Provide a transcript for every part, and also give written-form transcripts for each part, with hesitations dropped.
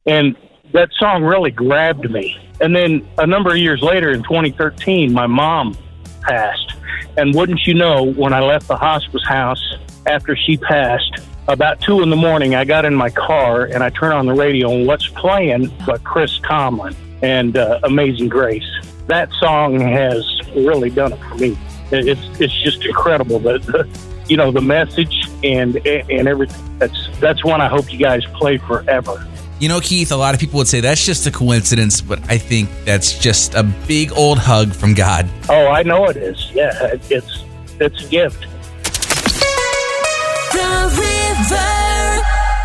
And that song really grabbed me. And then a number of years later, in 2013, my mom passed. And wouldn't you know, when I left the hospice house after she passed, about 2 a.m, I got in my car and I turned on the radio, and what's playing but Chris Tomlin and Amazing Grace. That song has really done it for me. It's just incredible. The message and everything. That's one I hope you guys play forever. Keith, a lot of people would say that's just a coincidence, but I think that's just a big old hug from God. Oh, I know it is. Yeah, it's a gift. The River.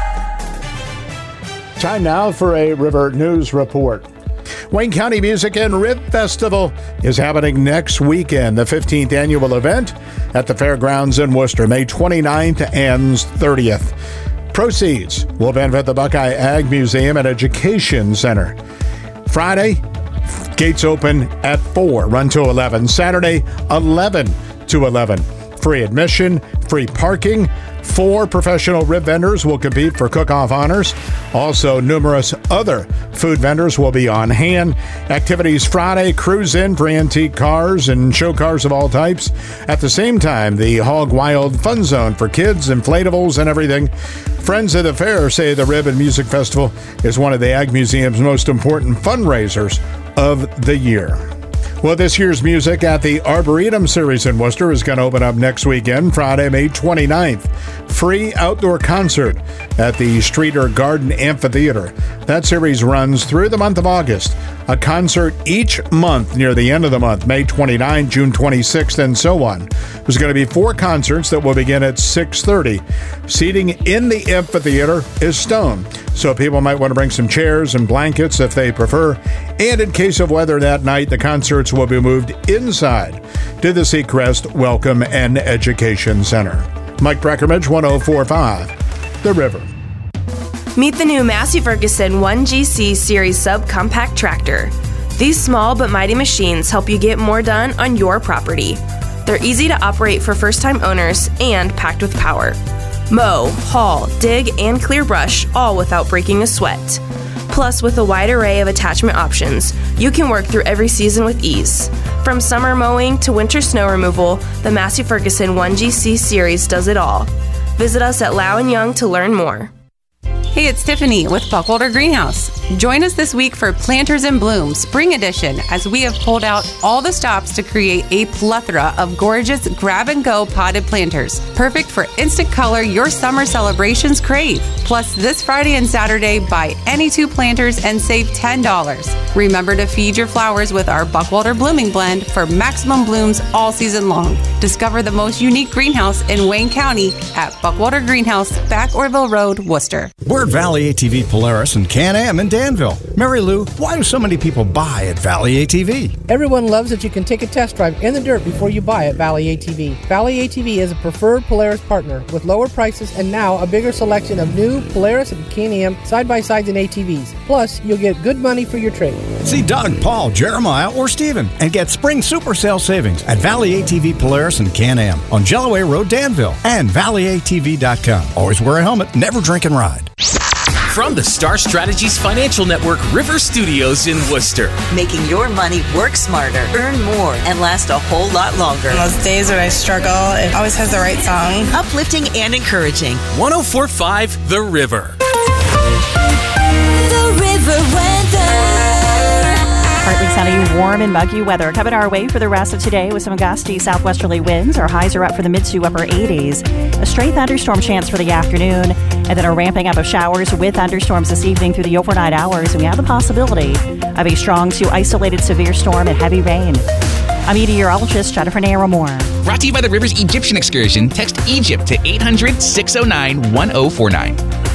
Time now for a River News Report. Wayne County Music and Rib Festival is happening next weekend, the 15th annual event at the Fairgrounds in Worcester, May 29th and 30th. Proceeds will benefit the Buckeye Ag Museum and Education Center. Friday, gates open at 4, run to 11. Saturday, 11 to 11. Free admission, free parking. 4 professional rib vendors will compete for cook-off honors. Also, numerous other food vendors will be on hand. Activities Friday, cruise in for antique cars and show cars of all types. At the same time, the Hog Wild Fun Zone for kids, inflatables, and everything. Friends of the fair say the Rib and Music Festival is one of the Ag Museum's most important fundraisers of the year. Well, this year's music at the Arboretum Series in Worcester is going to open up next weekend, Friday, May 29th. Free outdoor concert at the Streeter Garden Amphitheater. That series runs through the month of August. A concert each month near the end of the month, May 29, June 26th, and so on. There's going to be 4 concerts that will begin at 6:30. Seating in the amphitheater is stone, so people might want to bring some chairs and blankets if they prefer. And in case of weather that night, the concerts will be moved inside to the Seacrest Welcome and Education Center. Mike Breckermidge, 104.5, The River. Meet the new Massey Ferguson 1GC Series Subcompact Tractor. These small but mighty machines help you get more done on your property. They're easy to operate for first-time owners and packed with power. Mow, haul, dig, and clear brush, all without breaking a sweat. Plus, with a wide array of attachment options, you can work through every season with ease. From summer mowing to winter snow removal, the Massey Ferguson 1GC Series does it all. Visit us at Lau & Young to learn more. Hey, it's Tiffany with Buckwalter Greenhouse. Join us this week for Planters in Bloom Spring Edition as we have pulled out all the stops to create a plethora of gorgeous grab-and-go potted planters. Perfect for instant color your summer celebrations crave. Plus, this Friday and Saturday, buy any 2 planters and save $10. Remember to feed your flowers with our Buckwalter Blooming Blend for maximum blooms all season long. Discover the most unique greenhouse in Wayne County at Buckwalter Greenhouse, Back Orville Road, Worcester. We're at Valley ATV Polaris and Can-Am in Danville. Mary Lou, why do so many people buy at Valley ATV? Everyone loves that you can take a test drive in the dirt before you buy at Valley ATV. Valley ATV is a preferred Polaris partner with lower prices and now a bigger selection of new Polaris and Can-Am side-by-sides and ATVs. Plus, you'll get good money for your trade. See Doug, Paul, Jeremiah, or Steven and get spring super sale savings at Valley ATV Polaris and Can-Am on Jellaway Road, Danville, and valleyatv.com. Always wear a helmet, never drink and ride. From the Star Strategies Financial Network River Studios in Worcester. Making your money work smarter, earn more, and last a whole lot longer. On those days when I struggle, it always has the right song. Uplifting and encouraging. 104.5 The River. The River weather. Partly sunny, warm and muggy weather coming our way for the rest of today with some gusty southwesterly winds. Our highs are up for the mid to upper 80s. A stray thunderstorm chance for the afternoon, and then a ramping up of showers with thunderstorms this evening through the overnight hours. And we have the possibility of a strong to isolated severe storm and heavy rain. I'm meteorologist Jennifer Naramore. Brought to you by the River's Egyptian Excursion. Text Egypt to 800-609-1049.